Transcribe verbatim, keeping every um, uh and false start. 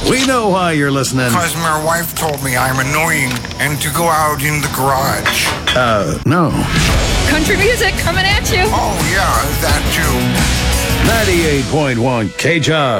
We know why you're listening. Because my wife told me I'm annoying and to go out in the garage. Uh, no. Country music coming at you. Oh, yeah, that too. ninety-eight point one K J.